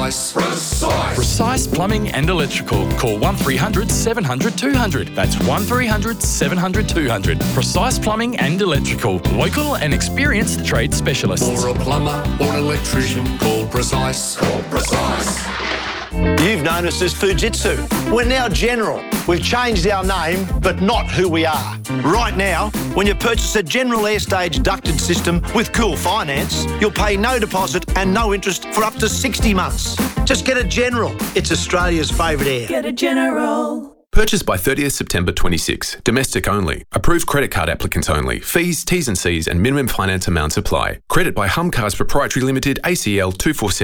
Precise Plumbing and Electrical. Call 1300 700 200. That's 1300 700 200. Precise Plumbing and Electrical. Local and experienced trade specialists. For a plumber or an electrician, call Precise. Call Precise. You've known us as Fujitsu. We're now General. We've changed our name, but not who we are. Right now, when you purchase a General Airstage ducted system with Cool Finance, you'll pay no deposit and no interest for up to 60 months. Just get a General. It's Australia's favourite air. Get a General. Purchased by 30th September 26. Domestic only. Approved credit card applicants only. Fees, T's and C's and minimum finance amounts apply. Credit by Humcars Proprietary Limited, ACL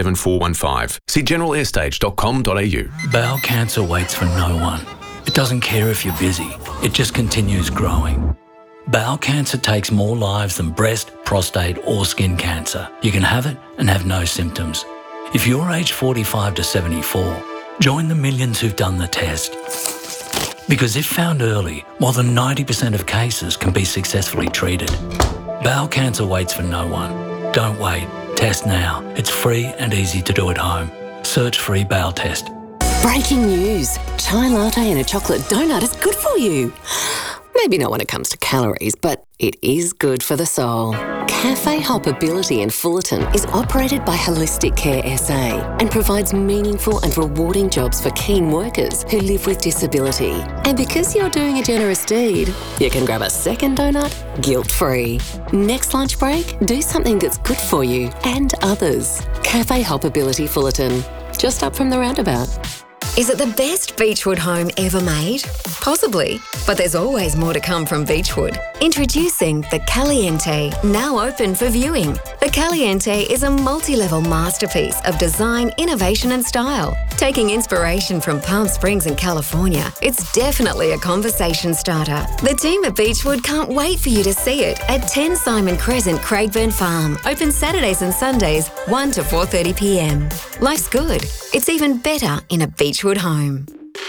247415. See generalairstage.com.au. Bowel cancer waits for no one. It doesn't care if you're busy. It just continues growing. Bowel cancer takes more lives than breast, prostate or skin cancer. You can have it and have no symptoms. If you're aged 45 to 74, join the millions who've done the test. Because if found early, more than 90% of cases can be successfully treated. Bowel cancer waits for no one. Don't wait. Test now. It's free and easy to do at home. Search free bowel test. Breaking news. Chai latte and a chocolate donut is good for you. Maybe not when it comes to calories, but it is good for the soul. Cafe Hoppability in Fullerton is operated by Holistic Care SA and provides meaningful and rewarding jobs for keen workers who live with disability. And because you're doing a generous deed, you can grab a second donut guilt-free. Next lunch break, do something that's good for you and others. Cafe Hoppability Fullerton, just up from the roundabout. Is it the best Beechwood home ever made? Possibly, but there's always more to come from Beechwood. Introducing the Caliente, now open for viewing. The Caliente is a multi-level masterpiece of design, innovation and style. Taking inspiration from Palm Springs and California, it's definitely a conversation starter. The team at Beechwood can't wait for you to see it at 10 Simon Crescent, Craigburn Farm. Open Saturdays and Sundays, 1 to 4:30 p.m. Life's good. It's even better in a Beechwood home.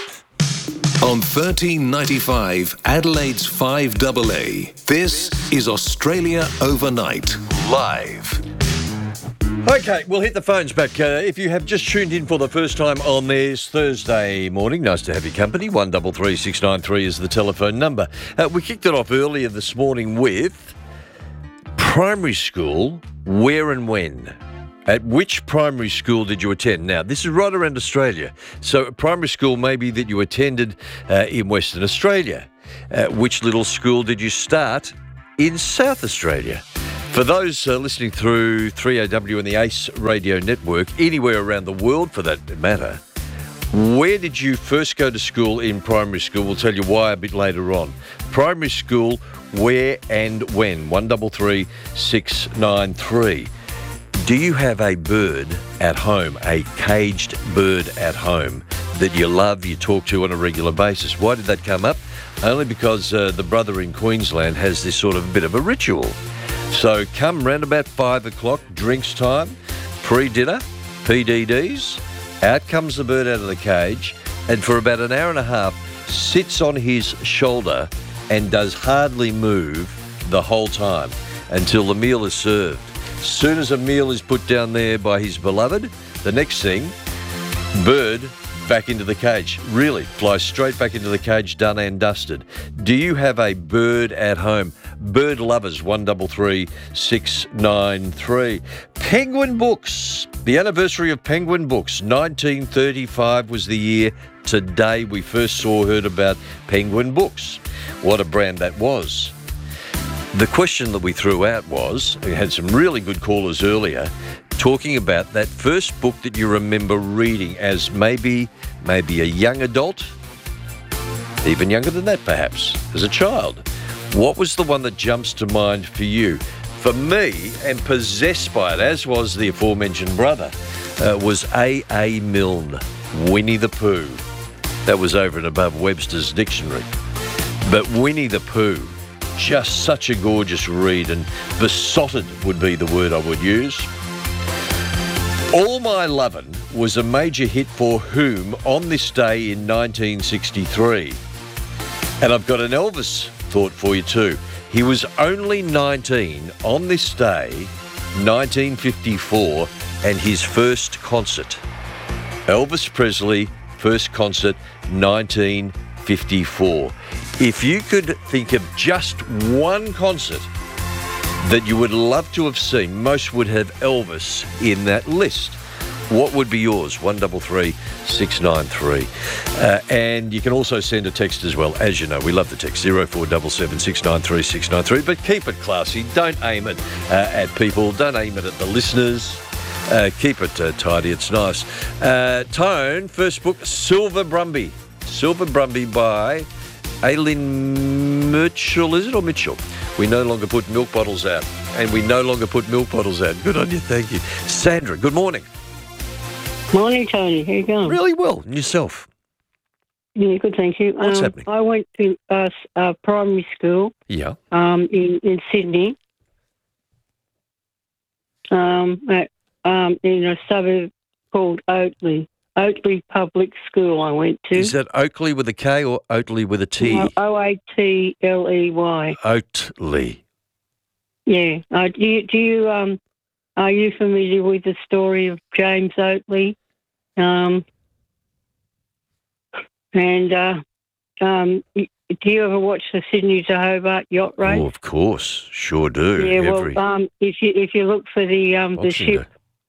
On 1395 Adelaide's 5AA, this is Australia Overnight, live. Okay, we'll hit the phones back. If you have just tuned in for the first time on this Thursday morning, nice to have your company. 133693 is the telephone number. We kicked it off earlier this morning with primary school, where and when? At which primary school did you attend? Now, this is right around Australia. So primary school maybe that you attended in Western Australia. Which little school did you start in South Australia? For those listening through 3AW and the ACE radio network, anywhere around the world for that matter, where did you first go to school in primary school? We'll tell you why a bit later on. Primary school, where and when? 133693. Do you have a bird at home, a caged bird at home that you love, you talk to on a regular basis? Why did that come up? Only because the brother in Queensland has this sort of bit of a ritual. So come round about 5 o'clock, drinks time, pre-dinner, PDDs, out comes the bird out of the cage, and for about an hour and a half sits on his shoulder and does hardly move the whole time until the meal is served. Soon as a meal is put down there by his beloved, the next thing, bird back into the cage. Really, flies straight back into the cage, done and dusted. Do you have a bird at home? Bird lovers, 133693. Penguin Books. The anniversary of Penguin Books. 1935 was the year today we first heard about Penguin Books. What a brand that was. The question that we threw out was, we had some really good callers earlier, talking about that first book that you remember reading as maybe a young adult, even younger than that perhaps, as a child. What was the one that jumps to mind for you? For me, and possessed by it, as was the aforementioned brother, was A.A. Milne, Winnie the Pooh. That was over and above Webster's dictionary. But Winnie the Pooh, just such a gorgeous read, and besotted would be the word I would use. All My Lovin' was a major hit for whom on this day in 1963. And I've got an Elvis thought for you too. He was only 19 on this day, 1954, and his first concert. Elvis Presley, first concert, 1954. If you could think of just one concert that you would love to have seen, most would have Elvis in that list. What would be yours? 133 693. And you can also send a text as well. As you know, we love the text, 0477 693 693. But keep it classy. Don't aim it at people. Don't aim it at the listeners. Keep it tidy. It's nice. Tone, first book, Silver Brumby. Silver Brumby by Aileen Mitchell, is it, or Mitchell? We no longer put milk bottles out. And we no longer put milk bottles out. Good on you, thank you. Sandra, good morning. Morning, Tony. How you going? Really well. And yourself? Yeah, good, thank you. What's happening? I went to primary school. Yeah. In Sydney. In a suburb called Oakley. Oakley Public School I went to. Is that Oakley with a K or Oatley with a T? No, Oatley. Oatley. Yeah. Are you familiar with the story of James Oatley? Do you ever watch the Sydney to Hobart yacht race? Oh, of course, sure do. Yeah, if you look for the ship,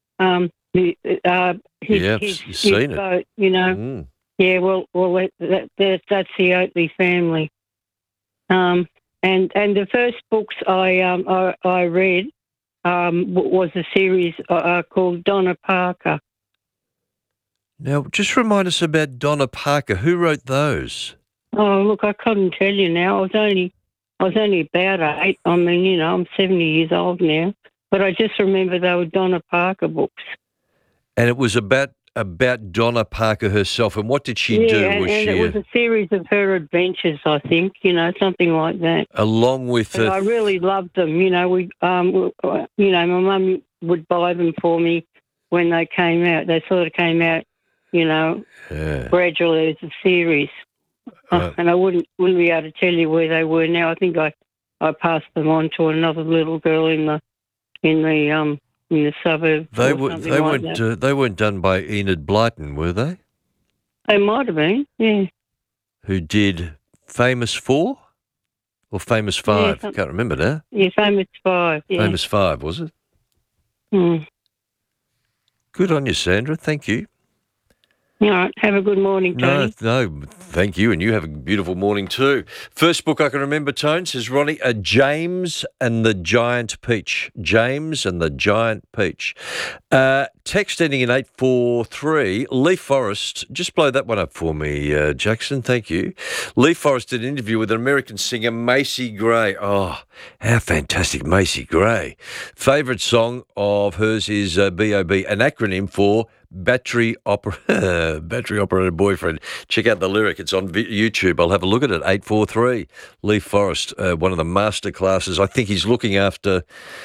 his seen boat, it. you know. Yeah, well, that's the Oatley family. And the first books I read was a series called Donna Parker. Now, just remind us about Donna Parker. Who wrote those? Oh, look, I couldn't tell you now. I was only about 8. I mean, you know, I'm 70 years old now, but I just remember they were Donna Parker books. And it was about Donna Parker herself. And what did she do? It was a series of her adventures, I think, you know, something like that. Along with I really loved them. You know, my mum would buy them for me when they came out. They sort of came out, you know, gradually as a series. And I wouldn't be able to tell you where they were now. I think I passed them on to another little girl in the suburb. They weren't done by Enid Blyton, were they? They might have been, yeah. Who did Famous 4 or Famous 5? Yeah, Can't remember now. Yeah, Famous 5. Yeah. Famous 5, was it? Good on you, Sandra. Thank you. All right. Have a good morning, Tony. No, thank you, and you have a beautiful morning too. First book I can remember, Tone, says Ronnie, James and the Giant Peach. James and the Giant Peach. Text ending in 843. Leaf Forest, just blow that one up for me, Jackson, thank you. Leaf Forest did an interview with an American singer, Macy Gray. Oh, how fantastic, Macy Gray. Favourite song of hers is B.O.B., an acronym for Battery Operated Boyfriend. Check out the lyric. It's on YouTube. I'll have a look at it. 843. Leaf Forest, one of the master classes. I think he's looking after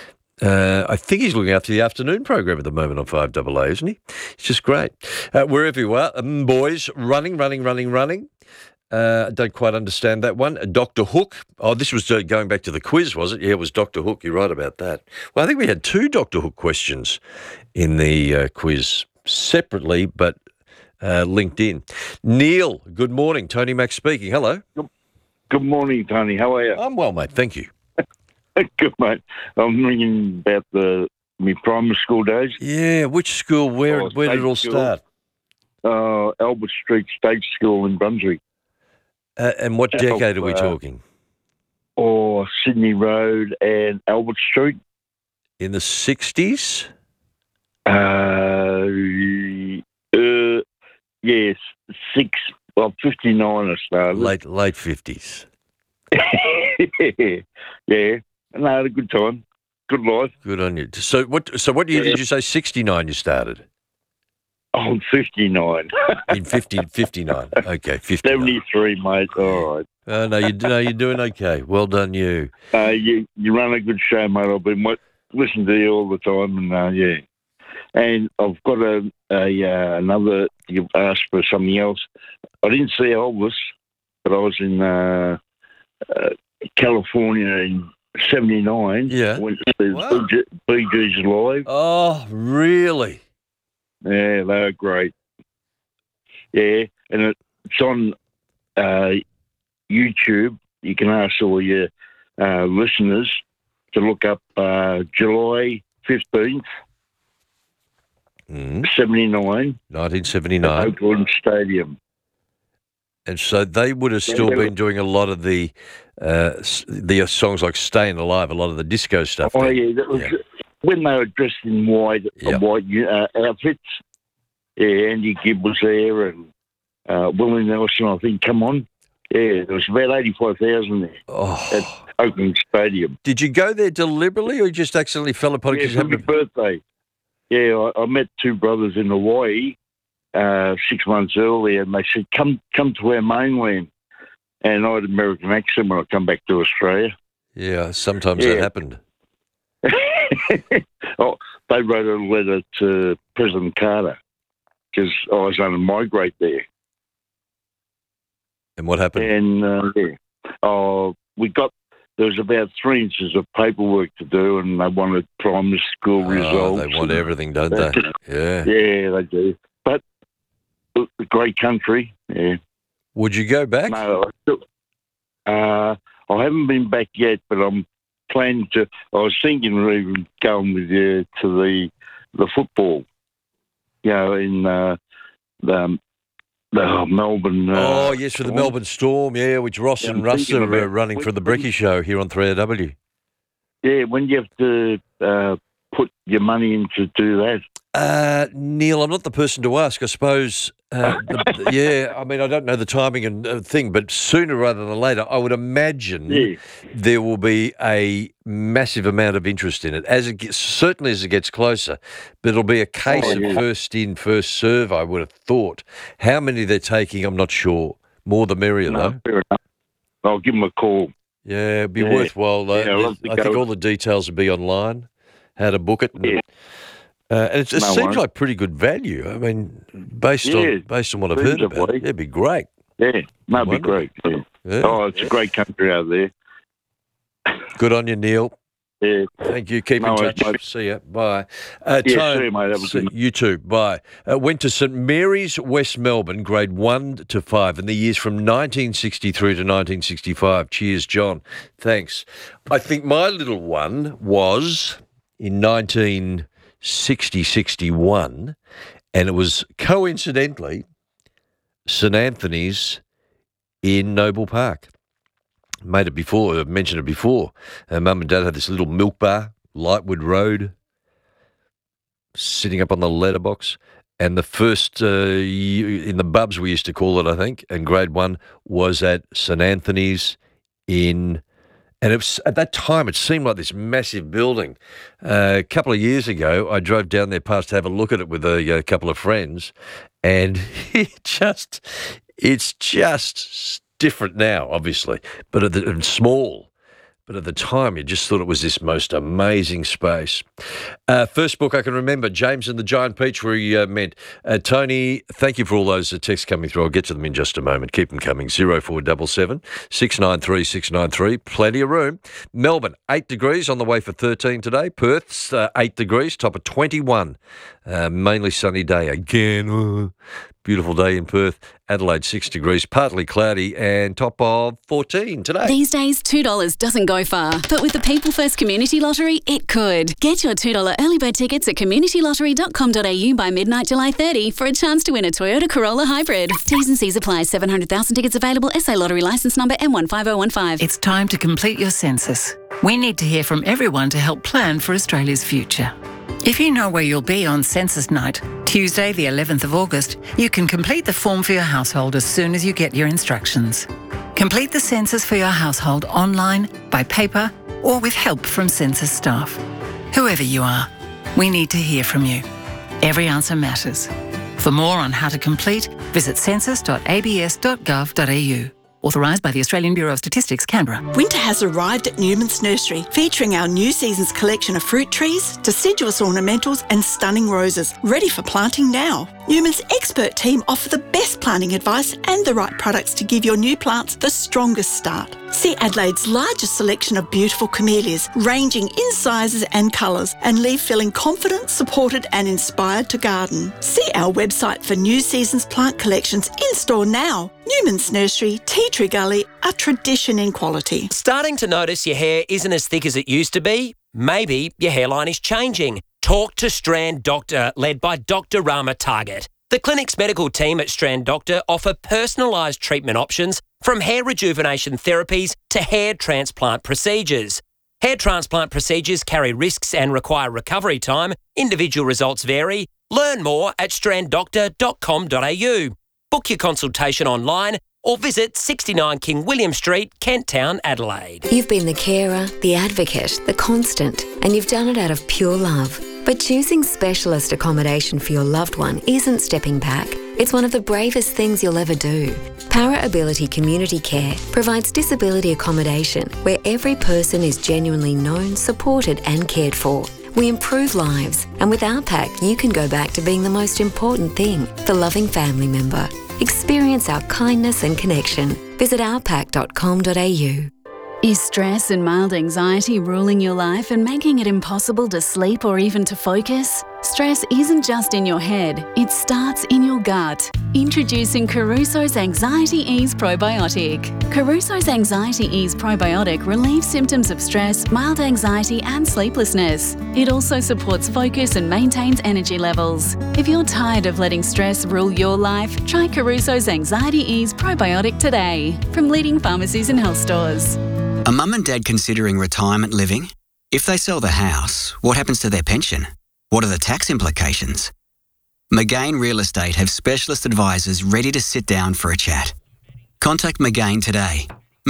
the afternoon program at the moment on 5AA, isn't he? It's just great. Wherever you are, boys, running. I don't quite understand that one. Dr. Hook. Oh, this was going back to the quiz, was it? Yeah, it was Dr. Hook. You're right about that. Well, I think we had 2 Dr. Hook questions in the quiz. Separately, but linked in. Neil, good morning. Tony Mack speaking. Hello. Good morning, Tony. How are you? I'm well, mate. Thank you. Good, mate. I'm ringing about my primary school days. Yeah, which school? Where did it all start? Albert Street State School in Brunswick. And what decade are we talking? Sydney Road and Albert Street. In the 60s? Yes, 59 I started. Late 50s. Yeah, and I had a good time. Good life. Good on you. So what year did you say? 69 you started? I'm 59. In 59. Okay, 59. 73, mate. All right. No, you're doing okay. Well done, you. You run a good show, mate. I've been listening to you all the time, and yeah. And I've got another. You've asked for something else. I didn't see Elvis, but I was in California in '79. Yeah. Went to see Bee Gees live. Oh, really? Yeah, they were great. Yeah, and it's on YouTube. You can ask all your listeners to look up July 15th, 79. 1979. Oakland Stadium. And so they would have still been doing a lot of the songs like Staying Alive, a lot of the disco stuff. Oh, yeah. That was when they were dressed in white outfits. Yeah, Andy Gibb was there and Willie Nelson, I think, come on. Yeah, there was about 85,000 there at Oakland Stadium. Did you go there deliberately or you just accidentally fell upon it? Yeah, for my birthday. Yeah, I met two brothers in Hawaii 6 months earlier, and they said, come to our mainland. And I had an American accent when I come back to Australia. Yeah, sometimes that happened. They wrote a letter to President Carter because I was going to migrate there. And what happened? And there was about 3 inches of paperwork to do, and they wanted primary school results. They want everything, don't they? Yeah. Yeah, they do. But a great country, yeah. Would you go back? No, I haven't been back yet, but I'm planning to. I was thinking of even going with you to the football, in the Melbourne. Yes, for the Melbourne Storm, which Ross and Russ are running for the Bricky Show here on 3AW. Yeah, when do you have to put your money in to do that? Neil, I'm not the person to ask. I suppose, I don't know the timing and thing, but sooner rather than later, I would imagine there will be a massive amount of interest in it, certainly as it gets closer. But it'll be a case of first in, first serve, I would have thought. How many they're taking, I'm not sure. More the merrier, though. Fair enough. I'll give them a call. Yeah, it'd be worthwhile. I think all the details will be online, how to book it. And it seems like pretty good value. I mean, based on what I've heard about it, it'd be great. Yeah, that'd be great. Yeah. Oh, it's a great country out there. Good on you, Neil. Yeah. Thank you. Keep in touch. Mate. See ya. Bye. See you, mate. You too. Bye. Went to St Mary's, West Melbourne, grade 1 to 5, in the years from 1963 to 1965. Cheers, John. Thanks. I think my little one was in 1960-61, and it was coincidentally St Anthony's in Noble Park. Mentioned it before. Mum and Dad had this little milk bar, Lightwood Road, sitting up on the letterbox. And the first, in the Bubs we used to call it, I think, and grade 1 was at St Anthony's and it was, at that time, it seemed like this massive building. A couple of years ago, I drove down there past to have a look at it with a couple of friends, and it's just different now, obviously, and small. But at the time, you just thought it was this most amazing space. First book I can remember, James and the Giant Peach, where he met. Tony, thank you for all those texts coming through. I'll get to them in just a moment. Keep them coming. 0477 693 693. Plenty of room. Melbourne, 8 degrees, on the way for 13 today. Perth's 8 degrees, top of 21. Mainly sunny day again. Beautiful day in Perth. Adelaide, 6 degrees, partly cloudy, and top of 14 today. These days, $2 doesn't go far, but with the People First Community Lottery, it could. Get your $2 early bird tickets at communitylottery.com.au by midnight July 30 for a chance to win a Toyota Corolla Hybrid. T's and C's apply. 700,000 tickets available. SA Lottery licence number M15015. It's time to complete your census. We need to hear from everyone to help plan for Australia's future. If you know where you'll be on census night, Tuesday the 11th of August, you can complete the form for your household as soon as you get your instructions. Complete the census for your household online, by paper, or with help from census staff. Whoever you are, we need to hear from you. Every answer matters. For more on how to complete, visit census.abs.gov.au. Authorised by the Australian Bureau of Statistics, Canberra. Winter has arrived at Newman's Nursery, featuring our new season's collection of fruit trees, deciduous ornamentals and stunning roses, ready for planting now. Newman's expert team offer the best planting advice and the right products to give your new plants the strongest start. See Adelaide's largest selection of beautiful camellias, ranging in sizes and colours, and leave feeling confident, supported and inspired to garden. See our website for new season's plant collections in store now. Newman's Nursery, Tea Tree Gully, a tradition in quality. Starting to notice your hair isn't as thick as it used to be? Maybe your hairline is changing. Talk to Strand Doctor, led by Dr. Rama Target. The clinic's medical team at Strand Doctor offer personalised treatment options from hair rejuvenation therapies to hair transplant procedures. Hair transplant procedures carry risks and require recovery time. Individual results vary. Learn more at stranddoctor.com.au. Book your consultation online or visit 69 King William Street, Kent Town, Adelaide. You've been the carer, the advocate, the constant, and you've done it out of pure love. But choosing specialist accommodation for your loved one isn't stepping back. It's one of the bravest things you'll ever do. Para Ability Community Care provides disability accommodation where every person is genuinely known, supported and cared for. We improve lives, and with our pack you can go back to being the most important thing, the loving family member. Experience our kindness and connection. Visit ourpack.com.au. Is stress and mild anxiety ruling your life and making it impossible to sleep or even to focus? Stress isn't just in your head, it starts in your gut. Introducing Caruso's Anxiety Ease Probiotic. Caruso's Anxiety Ease Probiotic relieves symptoms of stress, mild anxiety and sleeplessness. It also supports focus and maintains energy levels. If you're tired of letting stress rule your life, try Caruso's Anxiety Ease Probiotic today from leading pharmacies and health stores. Are mum and dad considering retirement living? If they sell the house, what happens to their pension? What are the tax implications? McGain Real Estate have specialist advisors ready to sit down for a chat. Contact McGain today.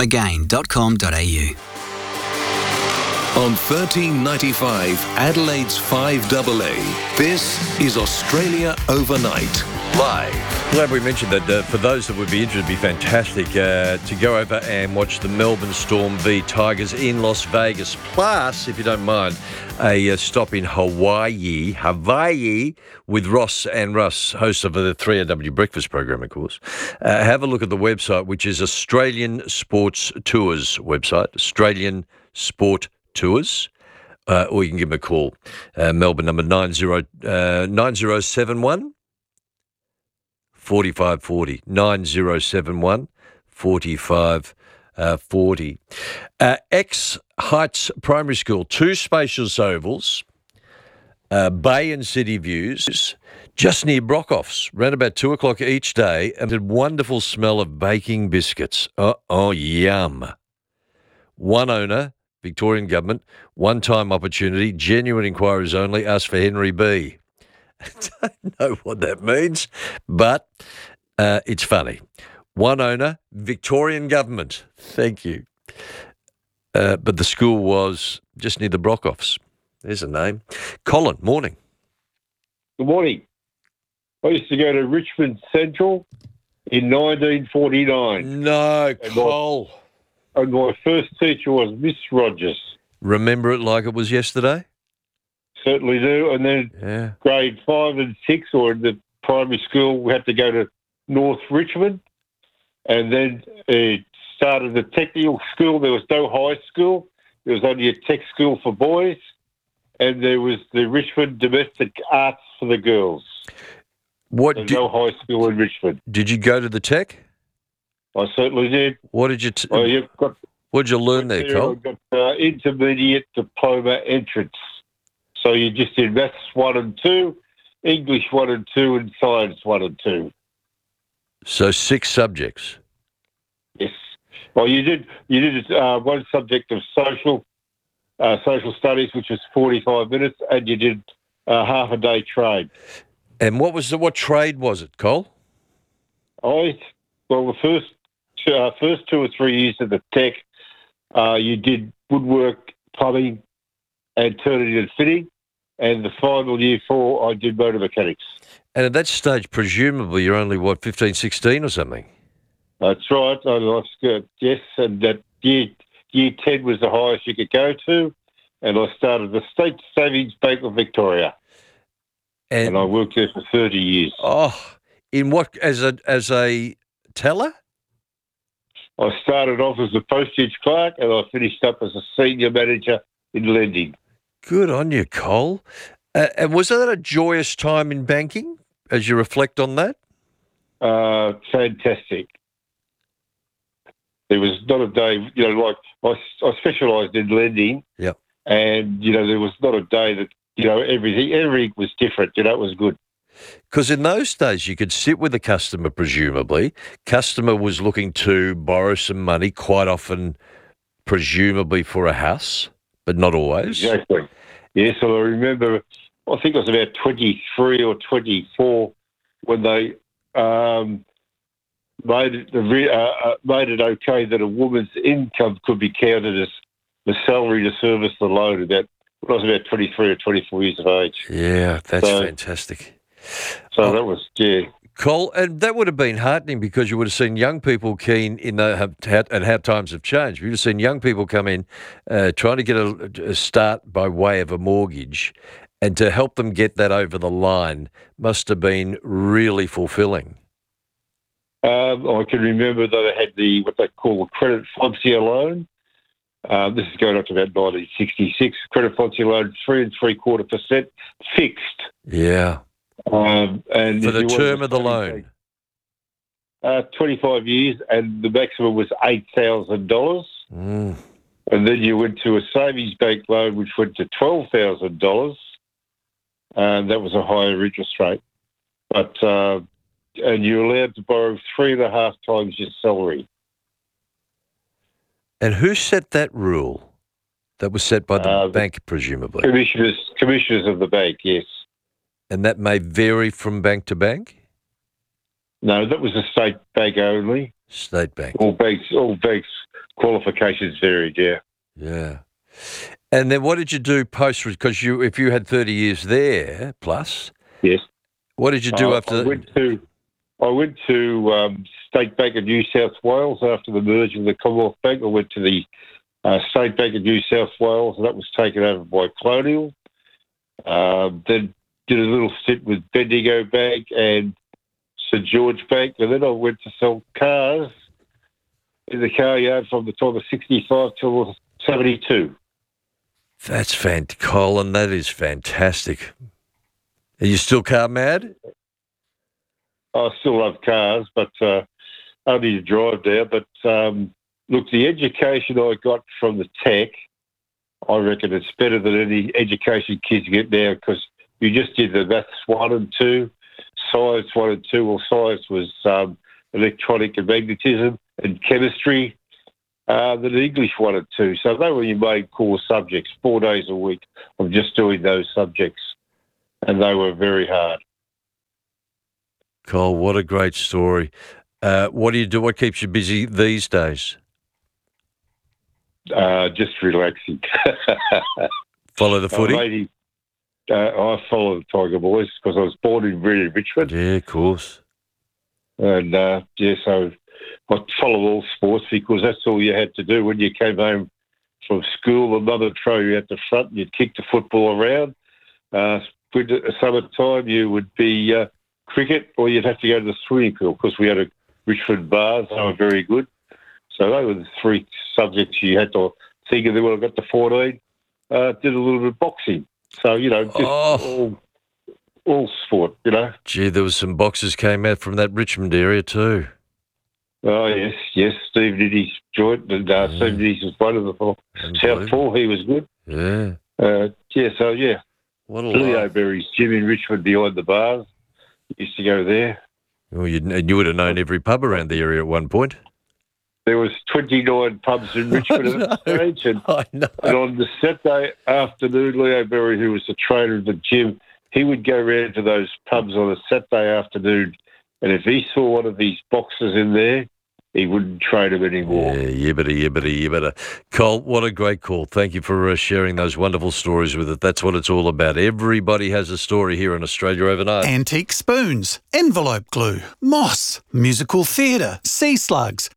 McGain.com.au. On 1395 Adelaide's 5AA, this is Australia Overnight, live. Glad we mentioned that. For those that would be interested, it'd be fantastic to go over and watch the Melbourne Storm v Tigers in Las Vegas. Plus, if you don't mind, a stop in Hawaii with Ross and Russ, hosts of the 3AW Breakfast program, of course. Have a look at the website, which is Australian Sports Tours website, Australian Sport Tours, or you can give them a call. Melbourne number 9071 4540 9071 4540. X Heights Primary School, 2 spacious ovals, bay and city views, just near Brockhoffs, around about 2 o'clock each day, and a wonderful smell of baking biscuits. Oh, yum. One owner, Victorian Government, one-time opportunity, genuine inquiries only, ask for Henry B. I don't know what that means, but it's funny. One owner, Victorian Government. Thank you. But the school was just near the Brockhoffs. There's a name. Colin, morning. Good morning. I used to go to Richmond Central in 1949. No, Cole. And my first teacher was Miss Rogers. Remember it like it was yesterday? Certainly do. And then grade 5 and 6, or in the primary school, we had to go to North Richmond. And then it started the technical school. There was no high school. There was only a tech school for boys. And there was the Richmond Domestic Arts for the girls. There's no high school in Richmond. Did you go to the tech? I certainly did. What did you what did you learn there, Cole? I got intermediate diploma entrance. So you just did Maths 1 and 2, English 1 and 2, and Science 1 and 2. So 6 subjects. Yes. Well, you did one subject of social studies, which was 45 minutes, and you did half a day trade. And what trade was it, Cole? The first 2 or 3 years of the tech, you did woodwork, plumbing, and turning and fitting. And the final year 4, I did motor mechanics. And at that stage, presumably, you're only, 15, 16 or something? That's right. Yes, and that year 10 was the highest you could go to. And I started the State Savings Bank of Victoria. And I worked there for 30 years. Oh, in what, as a teller? I started off as a postage clerk and I finished up as a senior manager in lending. Good on you, Cole. And was that a joyous time in banking as you reflect on that? Fantastic. There was not a day, like I specialised in lending. Yep. And, there was not a day that, everything was different. It was good. Because in those days, you could sit with a customer, presumably. Customer was looking to borrow some money, quite often, presumably for a house, but not always. Exactly. Yes, I remember, I think I was about 23 or 24 when they made it okay that a woman's income could be counted as the salary to service the loan when I was about 23 or 24 years of age. Yeah, that's fantastic. So that was, Cole, and that would have been heartening because you would have seen young people keen in and how times have changed. You'd have seen young people come in trying to get a start by way of a mortgage, and to help them get that over the line must have been really fulfilling. I can remember that they had what they call a credit foncia loan. This is going up to about 1966. Credit foncia loan, 3 3/4% fixed. Yeah. And for the term of the loan? 25 years, and the maximum was $8,000. Mm. And then you went to a savings bank loan, which went to $12,000, and that was a higher interest rate. But and you're allowed to borrow 3.5 times your salary. And who set that rule? That was set by the bank, presumably. Commissioners of the bank, yes. And that may vary from bank to bank? No, that was a state bank only. State bank. All banks' qualifications varied, yeah. Yeah. And then what did you do post? Because if you had 30 years there plus, yes. What did you do after that? I went to State Bank of New South Wales after the merger with the Commonwealth Bank. I went to the State Bank of New South Wales, and that was taken over by Colonial. Then did a little stint with Bendigo Bank and St George Bank, and then I went to sell cars in the car yard from the time of 65 till 72. That's fantastic, Colin. That is fantastic. Are you still car mad? I still love cars, but only to drive now. But look, the education I got from the tech, I reckon it's better than any education kids get now, because you just did the maths 1 and 2, science 1 and 2. Well, science was electronic and magnetism and chemistry, than English 1 and 2. So they were your main core subjects, 4 days a week of just doing those subjects, and they were very hard. Cole, what a great story. What do you do? What keeps you busy these days? Just relaxing. Follow the footy? I follow the Tiger Boys because I was born in Richmond. Yeah, of course. And, so I follow all sports because that's all you had to do when you came home from school. The mum would throw you out the front and you'd kick the football around. With the summertime, you would be cricket, or you'd have to go to the swimming pool because we had a Richmond bars. They were very good. So they were the 3 subjects you had to think of. Then when I got to 14, did a little bit of boxing. So, just all sport, Gee, there was some boxers came out from that Richmond area too. Oh, yes. Steve Nitty's joint, and Steve Nitty's was one of them. Southpaw, he was good. Yeah. What a Leo Berry's gym in Richmond behind the bars. Used to go there. Well, you would have known every pub around the area at one point. There was 29 pubs in Richmond at that stage. And on the Saturday afternoon, Leo Berry, who was the trainer of the gym, he would go round to those pubs on a Saturday afternoon, and if he saw one of these boxers in there, he wouldn't train them anymore. Yeah, you better. Cole, what a great call. Thank you for sharing those wonderful stories with it. That's what it's all about. Everybody has a story here in Australia Overnight. Antique spoons, envelope glue, moss, musical theatre, sea slugs,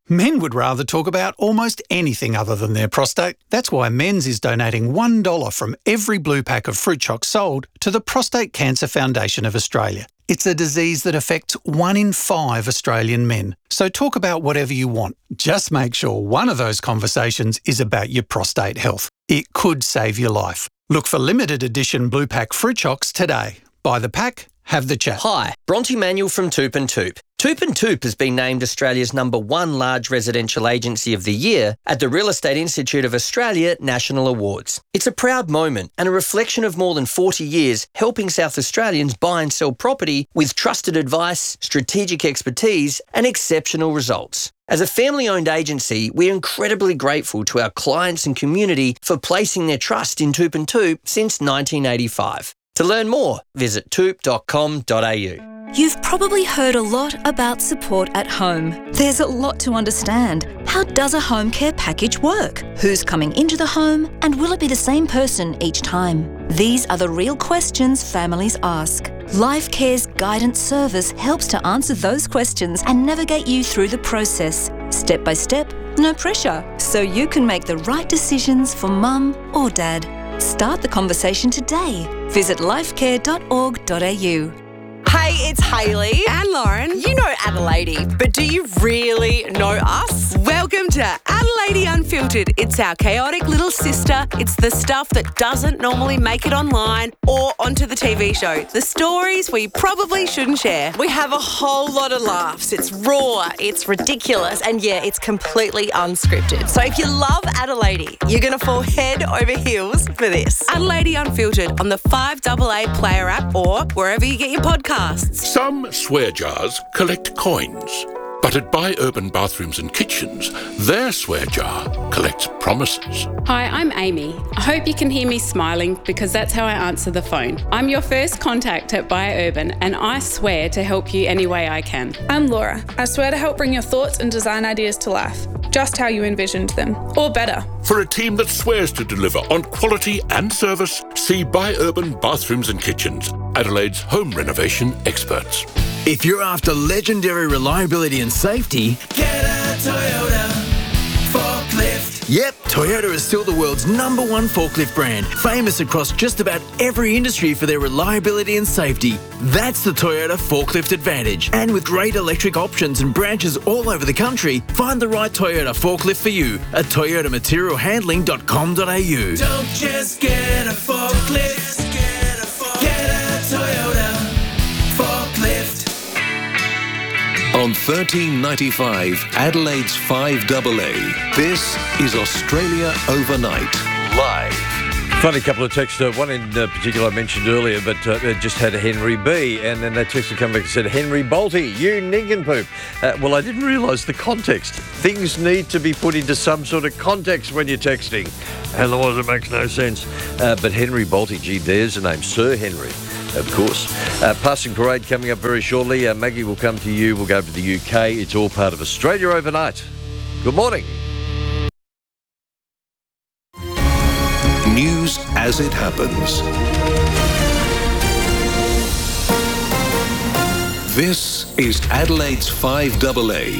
Men would rather talk about almost anything other than their prostate. That's why Men's is donating $1 from every blue pack of fruit chocs sold to the Prostate Cancer Foundation of Australia. It's a disease that affects 1 in 5 Australian men. So talk about whatever you want. Just make sure one of those conversations is about your prostate health. It could save your life. Look for limited edition blue pack fruit chocs today. Buy the pack, have the chat. Hi, Bronte Manuel from Toop and Toop. Toop and Toop has been named Australia's #1 large residential agency of the year at the Real Estate Institute of Australia National Awards. It's a proud moment and a reflection of more than 40 years helping South Australians buy and sell property with trusted advice, strategic expertise and exceptional results. As a family-owned agency, we're incredibly grateful to our clients and community for placing their trust in Toop and Toop since 1985. To learn more, visit toop.com.au. You've probably heard a lot about support at home. There's a lot to understand. How does a home care package work? Who's coming into the home? And will it be the same person each time? These are the real questions families ask. Life Care's guidance service helps to answer those questions and navigate you through the process. Step by step, no pressure. So you can make the right decisions for mum or dad. Start the conversation today. Visit lifecare.org.au. Hey, it's Hayley and Lauren. You know Adelaide, but do you really know us? Welcome to Adelaide Unfiltered. It's our chaotic little sister. It's the stuff that doesn't normally make it online or onto the TV show. The stories we probably shouldn't share. We have a whole lot of laughs. It's raw, it's ridiculous, and yeah, it's completely unscripted. So if you love Adelaide, you're going to fall head over heels for this. Adelaide Unfiltered on the 5AA Player app or wherever you get your podcasts. Some swear jars collect coins, but at Buy Urban Bathrooms and Kitchens, their swear jar collects promises. Hi, I'm Amy. I hope you can hear me smiling because that's how I answer the phone. I'm your first contact at Buy Urban and I swear to help you any way I can. I'm Laura. I swear to help bring your thoughts and design ideas to life, just how you envisioned them, or better. For a team that swears to deliver on quality and service, see Buy Urban Bathrooms and Kitchens, Adelaide's home renovation experts. If you're after legendary reliability and safety, get a Toyota forklift. Yep, Toyota is still the world's #1 forklift brand, famous across just about every industry for their reliability and safety. That's the Toyota Forklift Advantage. And with great electric options and branches all over the country, find the right Toyota forklift for you at toyotamaterialhandling.com.au. Don't just get a forklift, get a Toyota forklift. On 1395 Adelaide's 5AA, this is Australia Overnight, live. Funny couple of texts. One in particular I mentioned earlier, but just had a Henry B. And then that text come back and said, Henry Bolte, you nincompoop. Well, I didn't realise the context. Things need to be put into some sort of context when you're texting. Otherwise, it makes no sense. But Henry Bolte, gee, there's a name. Sir Henry. Of course. Passing parade coming up very shortly. Maggie will come to you. We'll go to the UK. It's all part of Australia Overnight. Good morning. News as it happens. This is Adelaide's 5AA.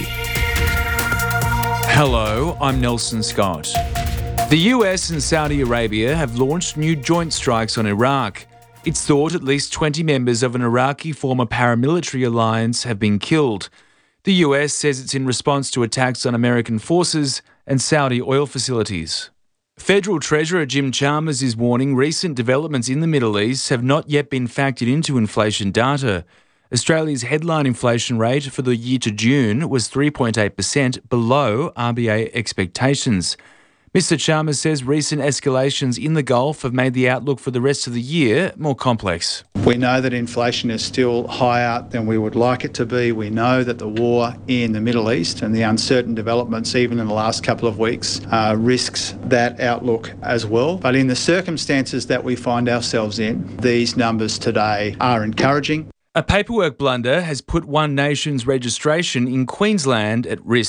Hello, I'm Nelson Scott. The US and Saudi Arabia have launched new joint strikes on Iraq. It's thought at least 20 members of an Iraqi former paramilitary alliance have been killed. The US says it's in response to attacks on American forces and Saudi oil facilities. Federal Treasurer Jim Chalmers is warning recent developments in the Middle East have not yet been factored into inflation data. Australia's headline inflation rate for the year to June was 3.8%, below RBA expectations. Mr. Chalmers says recent escalations in the Gulf have made the outlook for the rest of the year more complex. We know that inflation is still higher than we would like it to be. We know that the war in the Middle East and the uncertain developments even in the last couple of weeks risks that outlook as well. But in the circumstances that we find ourselves in, these numbers today are encouraging. A paperwork blunder has put One Nation's registration in Queensland at risk.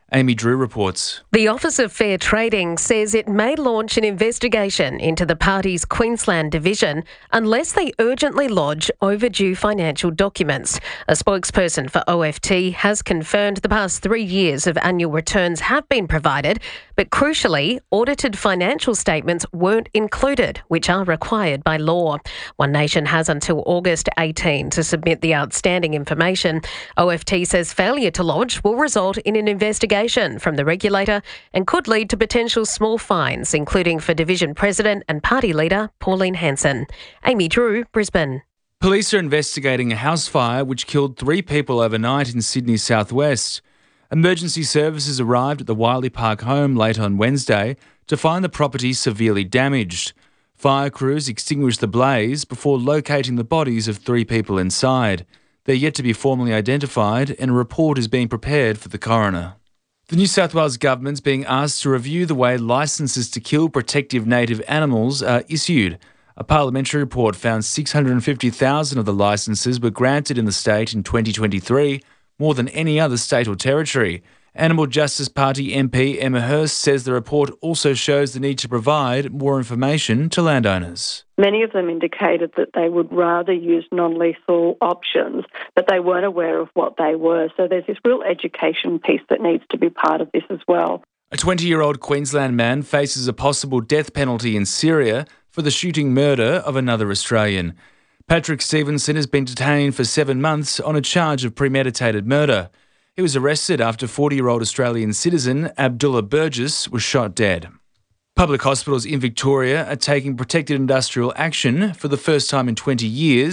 Amy Drew reports. The Office of Fair Trading says it may launch an investigation into the party's Queensland division unless they urgently lodge overdue financial documents. A spokesperson for OFT has confirmed the past 3 years of annual returns have been provided, but crucially, audited financial statements weren't included, which are required by law. One Nation has until August 18 to submit the outstanding information. OFT says failure to lodge will result in an investigation from the regulator and could lead to potential small fines, including for Division President and Party Leader Pauline Hanson. Amy Drew, Brisbane. Police are investigating a house fire which killed 3 people overnight in Sydney's southwest. Emergency services arrived at the Wiley Park home late on Wednesday to find the property severely damaged. Fire crews extinguished the blaze before locating the bodies of 3 people inside. They're yet to be formally identified, and a report is being prepared for the coroner. The New South Wales government's being asked to review the way licences to kill protective native animals are issued. A parliamentary report found 650,000 of the licences were granted in the state in 2023, more than any other state or territory. Animal Justice Party MP Emma Hurst says the report also shows the need to provide more information to landowners. Many of them indicated that they would rather use non-lethal options, but they weren't aware of what they were. So there's this real education piece that needs to be part of this as well. A 20-year-old Queensland man faces a possible death penalty in Syria for the shooting murder of another Australian. Patrick Stevenson has been detained for 7 months on a charge of premeditated murder. He was arrested after 40-year-old Australian citizen Abdullah Burgess was shot dead. Public hospitals in Victoria are taking protected industrial action for the first time in 20 years.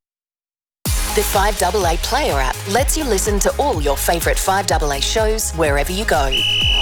The 5AA Player app lets you listen to all your favourite 5AA shows wherever you go.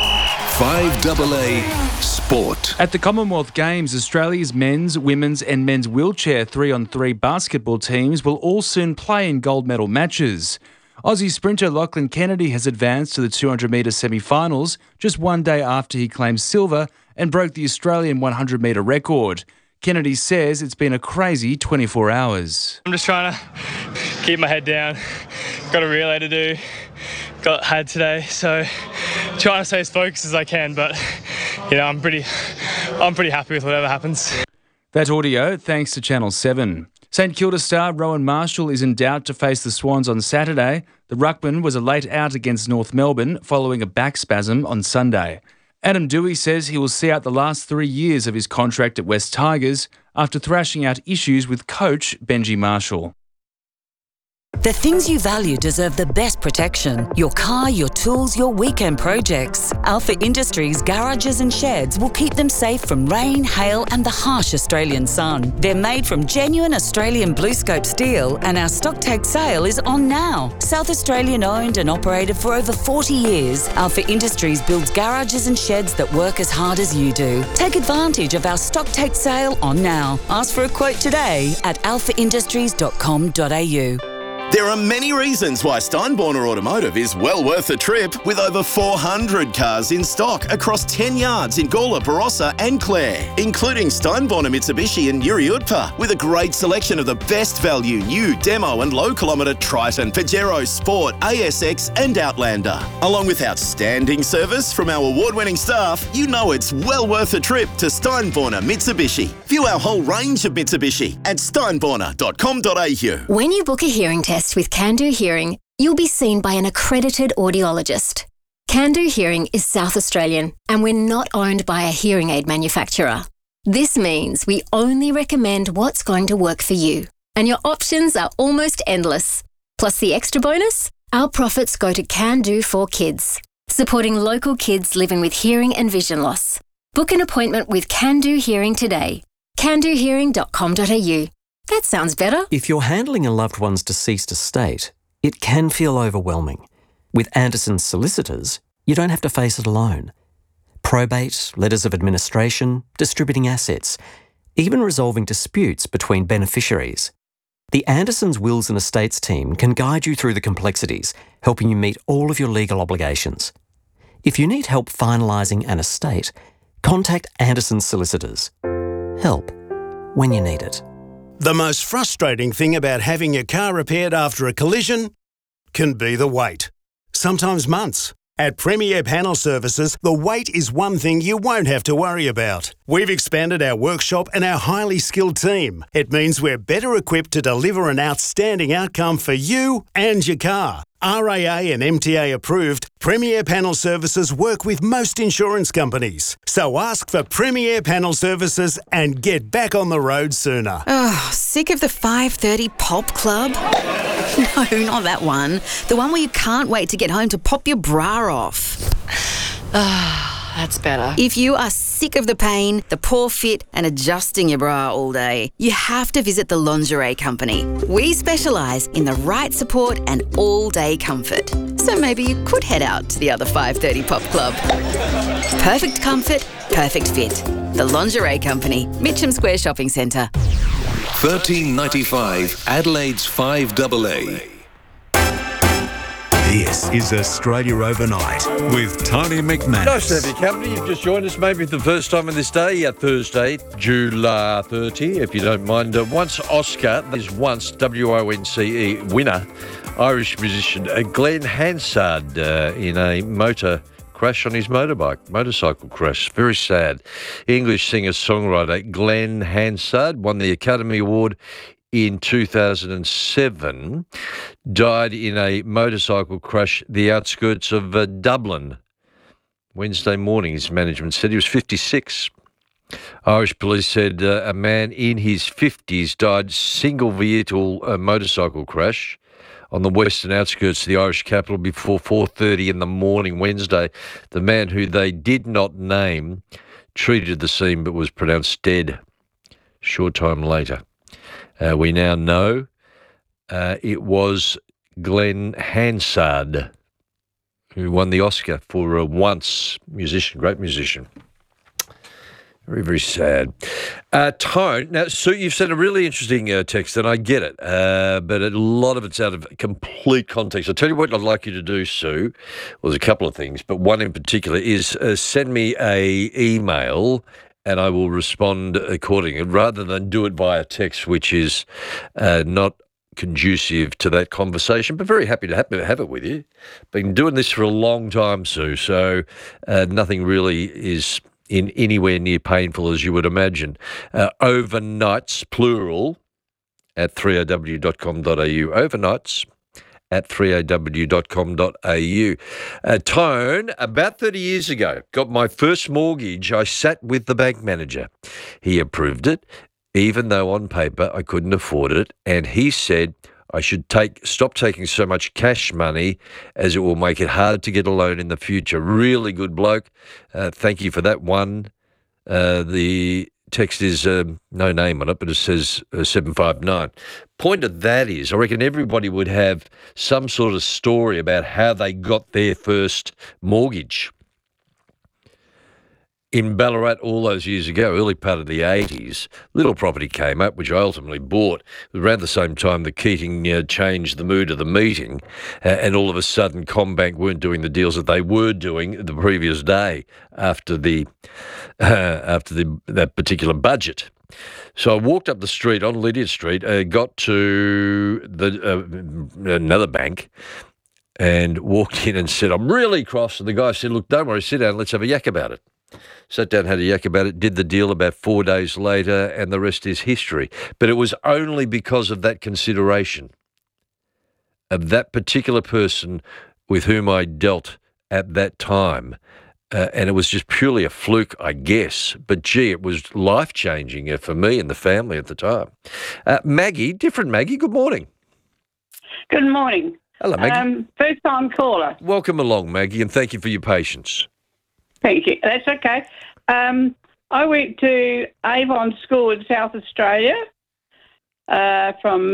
5AA Sport. At the Commonwealth Games, Australia's men's, women's and men's wheelchair 3-on-3 basketball teams will all soon play in gold medal matches. Aussie sprinter Lachlan Kennedy has advanced to the 200-metre semi-finals just 1 day after he claimed silver and broke the Australian 100-metre record. Kennedy says it's been a crazy 24 hours. I'm just trying to keep my head down. Got a relay to do. Had today, so trying to stay as focused as I can, but I'm pretty happy with whatever happens. That audio thanks to Channel 7. St Kilda star Rowan Marshall is in doubt to face the Swans on Saturday. The ruckman was a late out against North Melbourne following a back spasm on Sunday. Adam Dewey says he will see out the last 3 years of his contract at West Tigers after thrashing out issues with coach Benji Marshall. The things you value deserve the best protection. Your car, your tools, your weekend projects. Alpha Industries garages and sheds will keep them safe from rain, hail and the harsh Australian sun. They're made from genuine Australian BlueScope steel and our stock take sale is on now. South Australian owned and operated for over 40 years, Alpha Industries builds garages and sheds that work as hard as you do. Take advantage of our stock take sale on now. Ask for a quote today at alphaindustries.com.au. There are many reasons why Steinborner Automotive is well worth a trip, with over 400 cars in stock across 10 yards in Gawler, Barossa and Clare, including Steinborner Mitsubishi and Yuri Utpa, with a great selection of the best value new demo and low kilometre Triton, Pajero Sport, ASX and Outlander. Along with outstanding service from our award-winning staff, you know it's well worth a trip to Steinborner Mitsubishi. View our whole range of Mitsubishi at steinborner.com.au. When you book a hearing test with Can-Do Hearing, you'll be seen by an accredited audiologist. Can-Do Hearing is South Australian, and we're not owned by a hearing aid manufacturer. This means we only recommend what's going to work for you, and your options are almost endless. Plus the extra bonus, our profits go to Can-Do for Kids, supporting local kids living with hearing and vision loss. Book an appointment with Can-Do Hearing today. candohearing.com.au. That sounds better. If you're handling a loved one's deceased estate, it can feel overwhelming. With Anderson's solicitors, you don't have to face it alone. Probate, letters of administration, distributing assets, even resolving disputes between beneficiaries. The Anderson's Wills and Estates team can guide you through the complexities, helping you meet all of your legal obligations. If you need help finalising an estate, contact Anderson's solicitors. Help when you need it. The most frustrating thing about having your car repaired after a collision can be the wait. Sometimes months, At Premier Panel Services, the wait is one thing you won't have to worry about. We've expanded our workshop and our highly skilled team. It means we're better equipped to deliver an outstanding outcome for you and your car. RAA and MTA approved, Premier Panel Services work with most insurance companies. So ask for Premier Panel Services and get back on the road sooner. Oh, sick of the 5:30 pop club? No, not that one. The one where you can't wait to get home to pop your bra off. That's better. If you are sick of the pain, the poor fit and adjusting your bra all day, you have to visit the Lingerie Company. We specialise in the right support and all-day comfort. So maybe you could head out to the other 5:30 pop club. Perfect comfort, perfect fit. The Lingerie Company, Mitcham Square Shopping Centre. 1395 Adelaide's 5AA. This is Australia Overnight with Tony McManus. Nice to have your company. You've just joined us maybe for the first time on this day, Thursday, July 30, if you don't mind. Once Oscar, that is once WONCE winner, Irish musician Glenn Hansard in a motor crash on his motorcycle crash. Very sad. English singer-songwriter Glenn Hansard won the Academy Award in 2007, died in a motorcycle crash the outskirts of Dublin. Wednesday morning, his management said he was 56. Irish police said a man in his 50s died single vehicle motorcycle crash on the western outskirts of the Irish capital before 4:30 in the morning Wednesday. The man, who they did not name, treated the scene but was pronounced dead short time later. We now know it was Glenn Hansard who won the Oscar for Once, musician, great musician. Very, very sad. Tone, now, Sue, you've sent a really interesting text, and I get it, but a lot of it's out of complete context. I'll tell you what I'd like you to do, Sue. Well, there's a couple of things, but one in particular is send me a email and I will respond accordingly, rather than do it via text, which is not conducive to that conversation, but very happy to have it with you. Been doing this for a long time, Sue, so nothing really is in anywhere near painful as you would imagine. Overnights, plural, at 3aw.com.au. Overnights at 3aw.com.au. Tone, about 30 years ago, got my first mortgage. I sat with the bank manager. He approved it, even though on paper I couldn't afford it, and he said I should stop taking so much cash money, as it will make it hard to get a loan in the future. Really good bloke. Thank you for that one. The text is no name on it, but it says 759. Point of that is, I reckon everybody would have some sort of story about how they got their first mortgage. In Ballarat all those years ago, early part of the 80s, little property came up, which I ultimately bought. Around the same time that Keating changed the mood of the meeting, and all of a sudden CommBank weren't doing the deals that they were doing the previous day after that particular budget. So I walked up the street on Lydia Street, got to another bank, and walked in and said, I'm really cross. And the guy said, look, don't worry, sit down, let's have a yak about it. Sat down, had a yak about it, did the deal about 4 days later, and the rest is history. But it was only because of that consideration of that particular person with whom I dealt at that time. And it was just purely a fluke, I guess. But, gee, it was life-changing for me and the family at the time. Maggie, different Maggie, good morning. Good morning. Hello, Maggie. First-time caller. Welcome along, Maggie, and thank you for your patience. Thank you. That's okay. I went to Avon School in South Australia from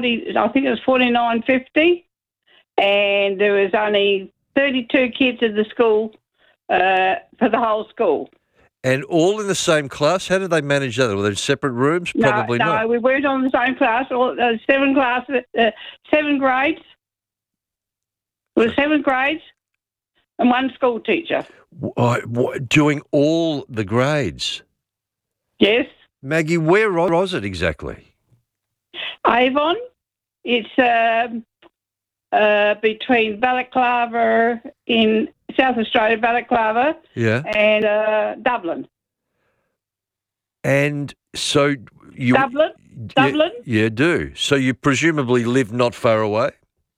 4950, and there was only 32 kids in the school for the whole school. And all in the same class? How did they manage that? Were they in separate rooms? Probably not. No, we weren't on the same class. Seven grades. There were 7 grades and one school teacher. Doing all the grades? Yes. Maggie, where was it exactly? Avon. It's between Balaclava in South Australia, Balaclava, Yeah. and Dublin. And so you... Dublin? Yeah, do. So you presumably live not far away?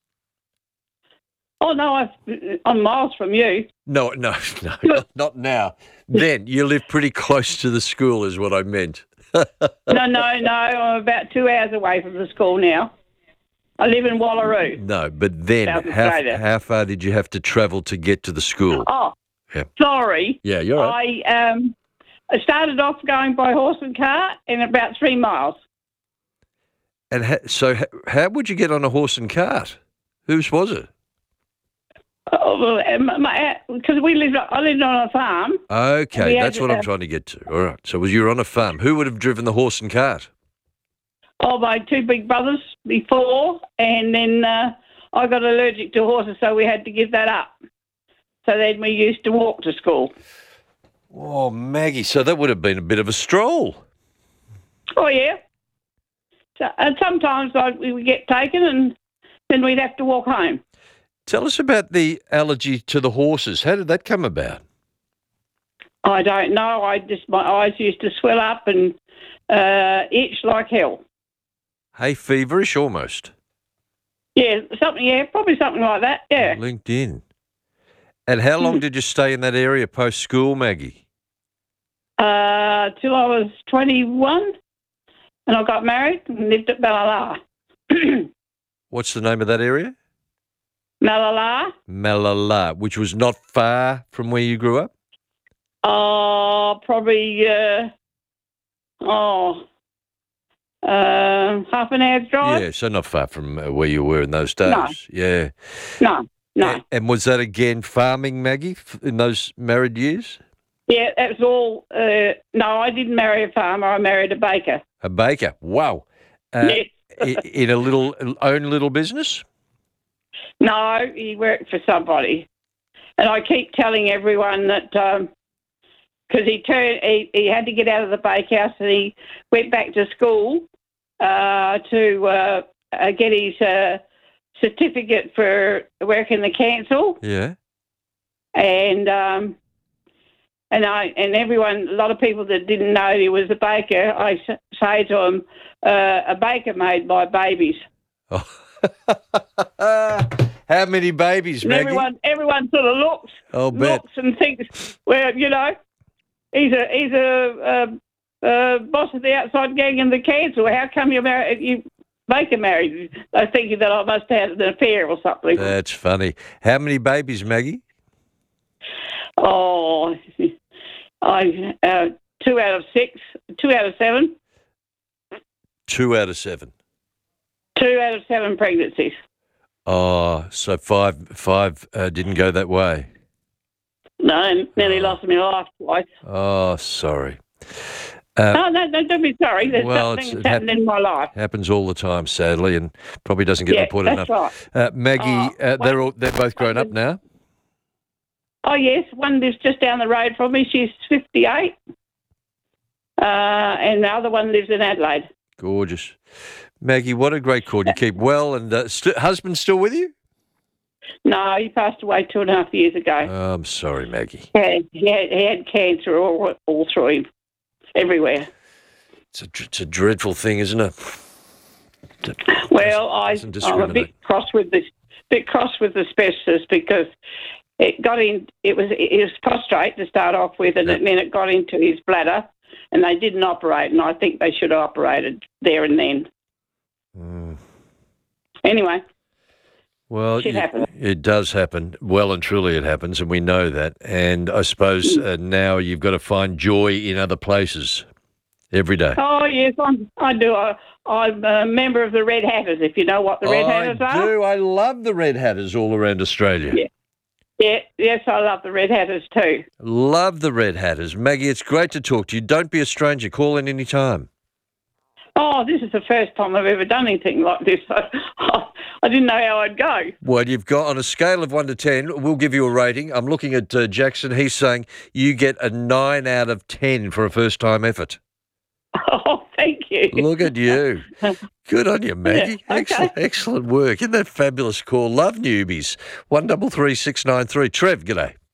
Oh, no, I'm miles from you. No, not now. Then you live pretty close to the school is what I meant. No, I'm about 2 hours away from the school now. I live in Wallaroo. No, but then how far did you have to travel to get to the school? Oh, yeah. Sorry. Yeah, you're right. I started off going by horse and cart in about 3 miles. And so how would you get on a horse and cart? Whose was it? Oh, well, because I lived on a farm. Okay, that's what I'm trying to get to. All right, so you were on a farm. Who would have driven the horse and cart? Oh, my 2 big brothers before, and then I got allergic to horses, so we had to give that up. So then we used to walk to school. Oh, Maggie, so that would have been a bit of a stroll. Oh, yeah. So, and sometimes we would get taken and then we'd have to walk home. Tell us about the allergy to the horses. How did that come about? I don't know. My eyes used to swell up and itch like hell. Hay feverish almost. Yeah, probably something like that, yeah. Linked in. And how long did you stay in that area post-school, Maggie? Till I was 21, and I got married and lived at Ballala. What's the name of that area? Malala, which was not far from where you grew up? Probably, half an hour's drive. Yeah, so not far from where you were in those days. No. Yeah. No. And was that again farming, Maggie, in those married years? Yeah, that was all. No, I didn't marry a farmer. I married a baker. A baker? Wow. Yes. In a own little business? No, he worked for somebody. And I keep telling everyone that because he had to get out of the bakehouse and he went back to school to get his certificate for working the council. Yeah. And everyone, a lot of people that didn't know he was a baker, I say to them, a baker made my babies. Oh. How many babies, Maggie? Everyone sort of looks and thinks, well, you know, he's a boss of the outside gang in the council. How come baker married? They're thinking that I must have had an affair or something. That's funny. How many babies, Maggie? Oh, 2 out of 6, 2 out of 7. 2 out of 7. 2 out of 7 pregnancies. Oh, so five didn't go that way. No, nearly lost my life twice. Oh, sorry. No, don't be sorry. There's something that's happened in my life. Happens all the time, sadly, and probably doesn't get reported enough. Right. Maggie, they're both grown up now. Oh yes, one lives just down the road from me. She's 58, and the other one lives in Adelaide. Gorgeous, Maggie. What a great call. You keep well, and husband still with you? No, he passed away 2.5 years ago. Oh, I'm sorry, Maggie. Yeah, he had cancer all through him, everywhere. It's a dreadful thing, isn't it? Well, I'm a bit cross with the specialist because it got in. It was prostate to start off with, and then it got into his bladder, and they didn't operate. And I think they should have operated there and then. Mm. Anyway. Well, it does happen. Well and truly it happens, and we know that. And I suppose now you've got to find joy in other places every day. Oh, yes, I do. I'm a member of the Red Hatters, if you know what the Red Hatters are. I do. I love the Red Hatters all around Australia. Yeah. Yes, I love the Red Hatters too. Love the Red Hatters. Maggie, it's great to talk to you. Don't be a stranger. Call in any time. Oh, this is the first time I've ever done anything like this. I didn't know how I'd go. Well, you've got, on a scale of 1 to 10, we'll give you a rating. I'm looking at Jackson. He's saying you get a 9 out of 10 for a first-time effort. Oh, thank you. Look at you. Good on you, Maggie. Yeah, okay. Excellent work. Isn't that fabulous call? Love newbies. 133693. Trev, g'day.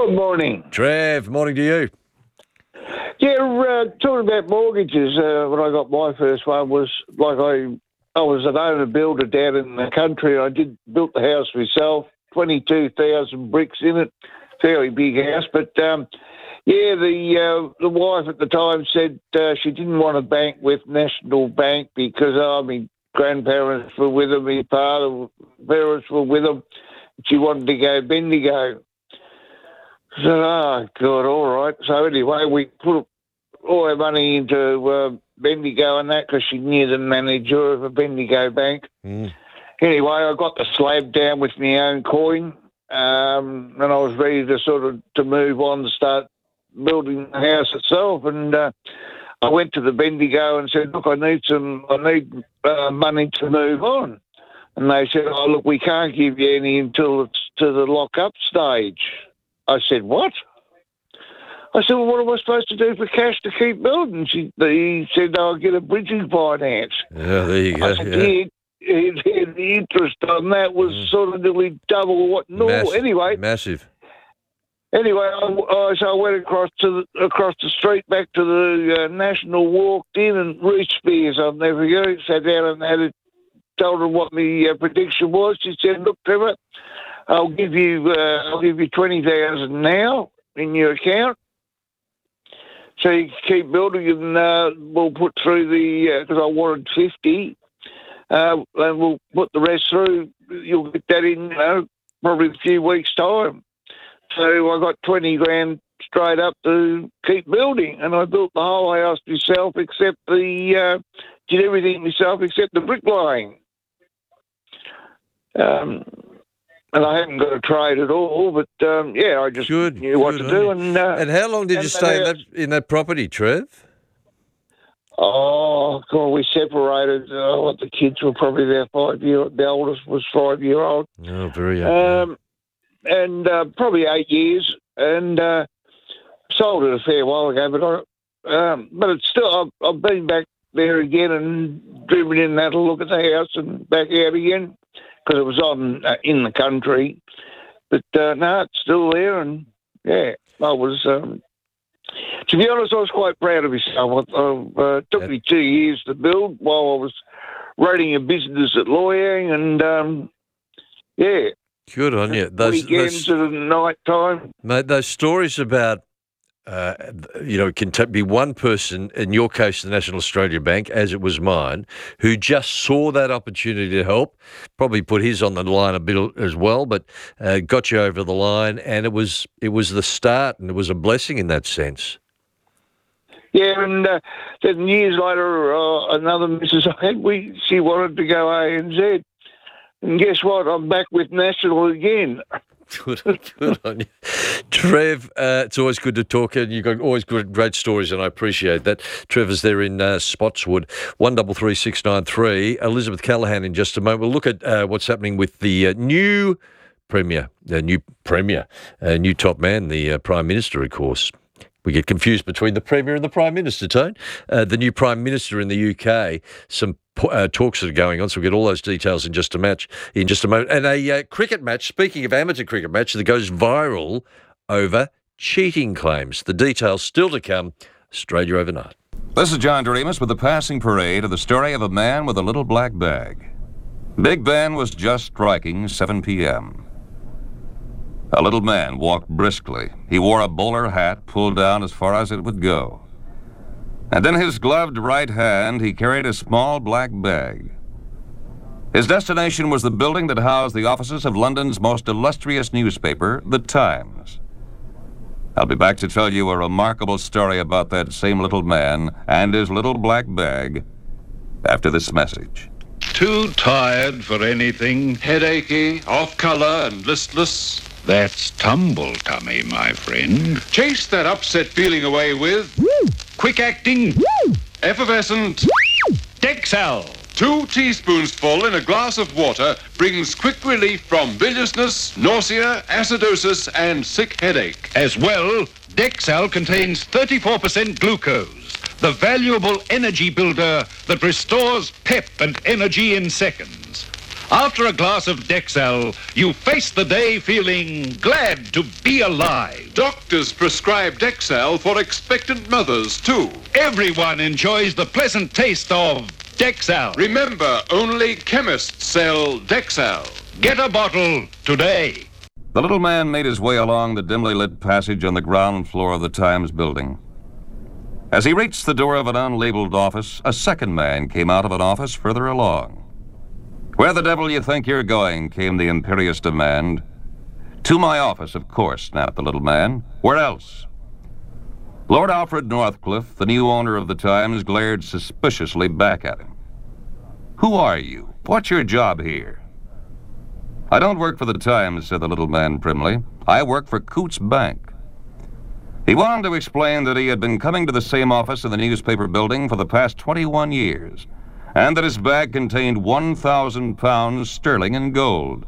Good morning. Trev, morning to you. Yeah, talking about mortgages, when I got my first one was like I was an owner-builder down in the country. I built the house myself, 22,000 bricks in it, fairly big house. But, the wife at the time said she didn't want to bank with National Bank because, my grandparents were with them, my parents were with them. She wanted to go Bendigo. I said, oh, God, all right. So anyway, we put all our money into Bendigo and that because she knew the manager of a Bendigo bank. Mm. Anyway, I got the slab down with my own coin and I was ready to move on to start building the house itself. And I went to the Bendigo and said, look, I need money to move on. And they said, oh, look, we can't give you any until it's to the lock-up stage. I said, what? I said, well, what am I supposed to do for cash to keep building? He said, I'll get a bridging finance. Yeah, there you go. I said, the interest on that was sort of nearly double what normal. Massive. Anyway, so I went across the street back to the National, walked in and reached Spears. I'll never forget it. Sat down and told her what my prediction was. She said, look, Trevor, I'll give you 20,000 now in your account, so you can keep building, and we'll put through because I wanted 50, and we'll put the rest through. You'll get that in, probably a few weeks' time. So I got 20 grand straight up to keep building, and I built the whole house myself, except did everything myself except the bricklaying. And I haven't got a trade at all, but I just knew what to do. And how long did you stay in that property, Trev? Oh, God, we separated. The kids were probably about 5 years. The oldest was 5 year old. Oh, very young. And probably 8 years, and sold it a fair while ago. But it's still, I've been back there again and driven in and had a look at the house and back out again, because it was on in the country. But no, it's still there, and I was. To be honest, I was quite proud of myself. It took me 2 years to build while I was running a business at lawyering, and good on you. Weekends at night time, mate. Those stories about. It can be one person, in your case, the National Australia Bank, as it was mine, who just saw that opportunity to help, probably put his on the line a bit as well, but got you over the line, and it was the start, and it was a blessing in that sense. Yeah, and then years later, another Mrs. I had, she wanted to go ANZ, and guess what? I'm back with National again. Good on you. Trev, it's always good to talk, and you've got always great stories, and I appreciate that. Trevor's there in Spotswood, 133693. Elizabeth Callaghan in just a moment. We'll look at what's happening with the new Premier, new top man, the Prime Minister, of course. We get confused between the Premier and the Prime Minister, Tone. The new Prime Minister in the UK, some talks that are going on, so we'll get all those details in just a moment. And a cricket match, speaking of amateur cricket match, that goes viral over cheating claims. The details still to come. Australia Overnight. This is John Doremus with the passing parade of the story of a man with a little black bag. Big Ben was just striking 7 p.m. A little man walked briskly. He wore a bowler hat pulled down as far as it would go. And in his gloved right hand, he carried a small black bag. His destination was the building that housed the offices of London's most illustrious newspaper, The Times. I'll be back to tell you a remarkable story about that same little man and his little black bag after this message. Too tired for anything, headachy, off color and listless? That's tumble tummy, my friend. Chase that upset feeling away with quick acting, effervescent Dexal. 2 teaspoons full in a glass of water brings quick relief from biliousness, nausea, acidosis, and sick headache. As well, Dexal contains 34% glucose, the valuable energy builder that restores pep and energy in seconds. After a glass of Dexal, you face the day feeling glad to be alive. Doctors prescribe Dexal for expectant mothers, too. Everyone enjoys the pleasant taste of Dexal. Remember, only chemists sell Dexal. Get a bottle today. The little man made his way along the dimly lit passage on the ground floor of the Times building. As he reached the door of an unlabeled office, a second man came out of an office further along. "Where the devil you think you're going?" came the imperious demand. "To my office, of course," snapped the little man. "Where else?" Lord Alfred Northcliffe, the new owner of the Times, glared suspiciously back at him. "Who are you? What's your job here?" "I don't work for the Times," said the little man primly. "I work for Coutts Bank." He went on to explain that he had been coming to the same office in the newspaper building for the past 21 years, and that his bag contained £1,000 sterling in gold.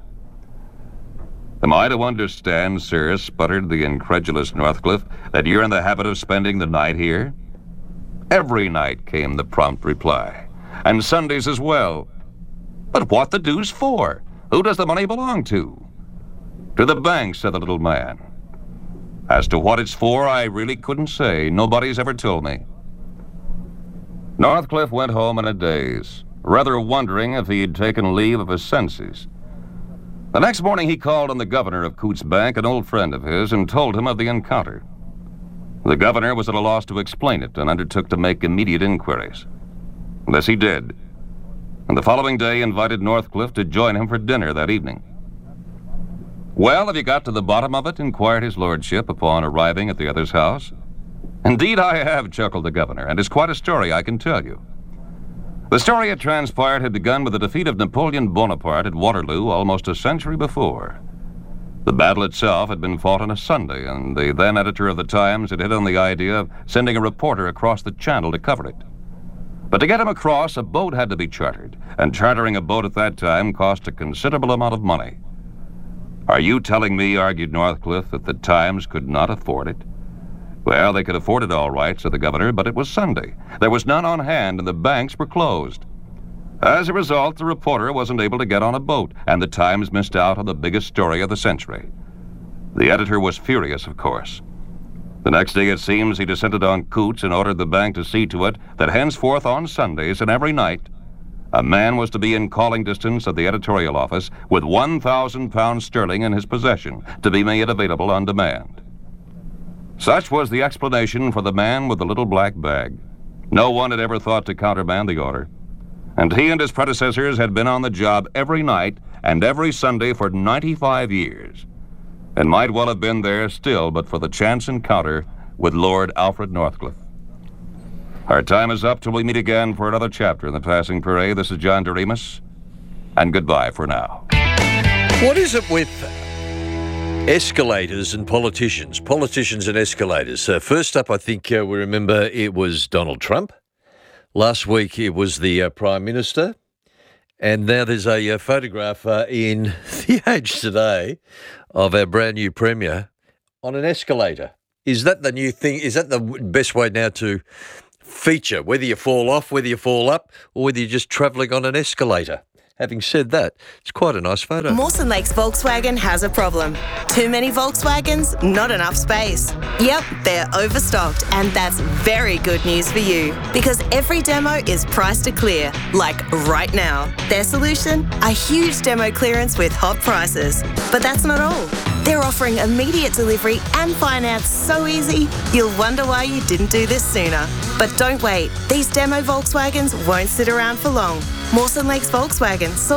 "Am I to understand, sir," sputtered the incredulous Northcliffe, "that you're in the habit of spending the night here?" "Every night," came the prompt reply, "and Sundays as well." "But what the deuce for? Who does the money belong to?" "To the bank," said the little man. "As to what it's for, I really couldn't say. Nobody's ever told me." Northcliffe went home in a daze, rather wondering if he'd taken leave of his senses. The next morning he called on the governor of Coutts Bank, an old friend of his, and told him of the encounter. The governor was at a loss to explain it and undertook to make immediate inquiries. This he did, and the following day invited Northcliffe to join him for dinner that evening. "Well, have you got to the bottom of it?" inquired his lordship upon arriving at the other's house. "Indeed I have," chuckled the governor, "and it's quite a story, I can tell you." The story, it transpired, had begun with the defeat of Napoleon Bonaparte at Waterloo almost a century before. The battle itself had been fought on a Sunday, and the then editor of the Times had hit on the idea of sending a reporter across the channel to cover it. But to get him across, a boat had to be chartered, and chartering a boat at that time cost a considerable amount of money. "Are you telling me," argued Northcliffe, "that the Times could not afford it?" "Well, they could afford it all right," said the governor, "but it was Sunday. There was none on hand, and the banks were closed. As a result, the reporter wasn't able to get on a boat, and the Times missed out on the biggest story of the century. The editor was furious, of course. The next day, it seems, he descended on Coutts and ordered the bank to see to it that henceforth on Sundays and every night, a man was to be in calling distance of the editorial office with £1,000 sterling in his possession to be made available on demand. Such was the explanation for the man with the little black bag. No one had ever thought to countermand the order, and he and his predecessors had been on the job every night and every Sunday for 95 years, and might well have been there still but for the chance encounter with Lord Alfred Northcliffe. Our time is up till we meet again for another chapter in the Passing Parade. This is John Doremus, and goodbye for now. What is it with escalators and politicians? Politicians and escalators. First up, I think we remember it was Donald Trump. Last week it was the Prime Minister. And now there's a photograph in The Age today of our brand new Premier on an escalator. Is that the new thing? Is that the best way now to feature, whether you fall off, whether you fall up, or whether you're just travelling on an escalator? Having said that, it's quite a nice photo. Mawson Lakes Volkswagen has a problem. Too many Volkswagens, not enough space. Yep, they're overstocked, and that's very good news for you, because every demo is priced to clear, like right now. Their solution? A huge demo clearance with hot prices. But that's not all. They're offering immediate delivery and finance so easy, you'll wonder why you didn't do this sooner. But don't wait. These demo Volkswagens won't sit around for long. Mawson Lakes Volkswagen,